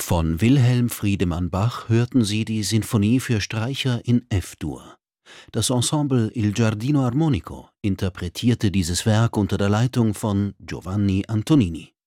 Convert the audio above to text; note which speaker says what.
Speaker 1: Von Wilhelm Friedemann Bach hörten Sie die Sinfonie für Streicher in F-Dur. Das Ensemble Il Giardino Armonico interpretierte dieses Werk unter der Leitung von Giovanni Antonini.